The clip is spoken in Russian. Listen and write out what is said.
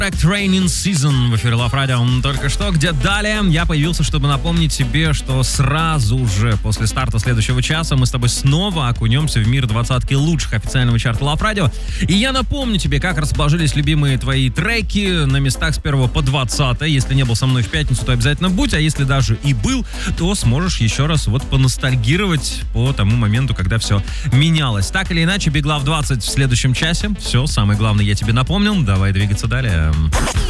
Raining Season в эфире Love Radio только что, где далее я появился, чтобы напомнить тебе, что сразу же после старта следующего часа мы с тобой снова окунемся в мир двадцатки лучших официального чарта Love Radio. И я напомню тебе, как расположились любимые твои треки на местах с 1 по 20. Если не был со мной в пятницу, то обязательно будь, а если даже и был, то сможешь еще раз вот поностальгировать по тому моменту, когда все менялось. Так или иначе, Big Love 20 в следующем часе. Все, самое главное я тебе напомнил. Давай двигаться далее.